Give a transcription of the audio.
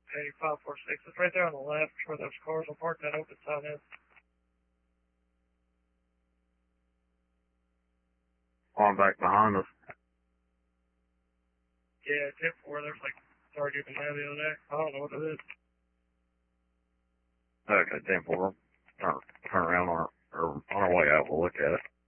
Hey, 546. It's right there on the left where those cars will park. That open sign is. On back behind us. Yeah, 10-4. There's like 30 of them there the other day. I don't know what it is. Okay, 10-4. Turn around on our way out. We'll look at it.